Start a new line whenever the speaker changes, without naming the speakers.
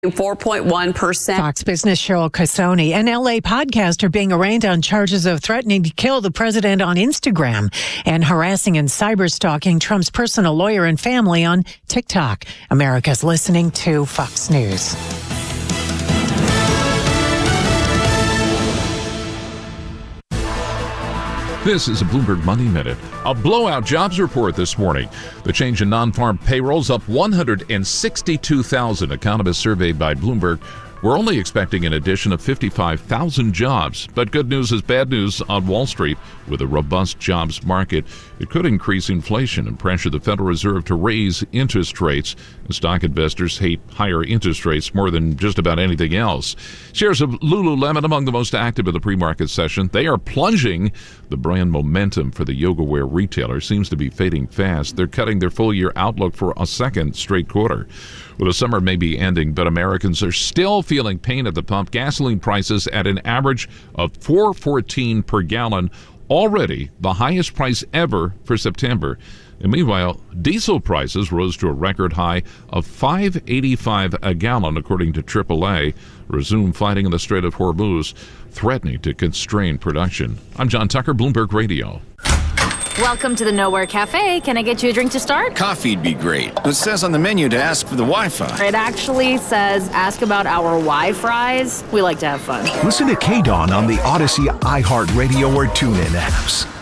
4.1%.
Fox Business Cheryl Casoni, an LA podcaster being arraigned on charges of threatening to kill the president on Instagram and harassing and cyberstalking Trump's personal lawyer and family on TikTok. America's listening to Fox News.
This is a Bloomberg Money Minute. A blowout jobs report this morning. The change in non-farm payrolls up 162,000. Economists surveyed by Bloomberg were only expecting an addition of 55,000 jobs. But good news is bad news on Wall Street. With a robust jobs market, it could increase inflation and pressure the Federal Reserve to raise interest rates. Stock investors hate higher interest rates more than just about anything else. Shares of Lululemon among the most active in the pre-market session. They are plunging. The brand momentum for the yoga wear retailer seems to be fading fast. They're cutting their full-year outlook for a second straight quarter. Well, the summer may be ending, but Americans are still feeling pain at the pump. Gasoline prices at an average of $4.14 per gallon, already the highest price ever for September. And meanwhile, diesel prices rose to a record high of $5.85 a gallon, according to AAA. Resume fighting in the Strait of Hormuz, threatening to constrain production. I'm John Tucker, Bloomberg Radio.
Welcome to the Nowhere Cafe. Can I get you a drink to start?
Coffee'd be great. It says on the menu to ask for the Wi-Fi.
It actually says ask about our Wi-Fries. We like to have fun.
Listen to KDAWN on the Odyssey, iHeartRadio, or TuneIn apps.